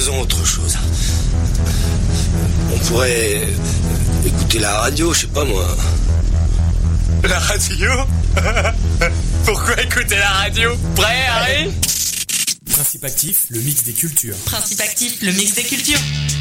Faisons autre chose. On pourrait écouter la radio, je sais pas moi. La radio? Pourquoi écouter la radio? Prêt, Harry? Principe actif, le mix des cultures. Principe actif, le mix des cultures.